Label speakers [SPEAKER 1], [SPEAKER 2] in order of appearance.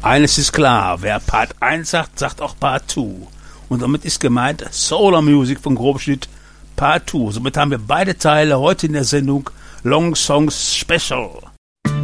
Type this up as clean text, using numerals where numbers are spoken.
[SPEAKER 1] Eines ist klar, wer Part 1 sagt, sagt auch Part 2. Und damit ist gemeint Solar Music von Grobschnitt Part 2. Somit haben wir beide Teile heute in der Sendung Long Songs Special.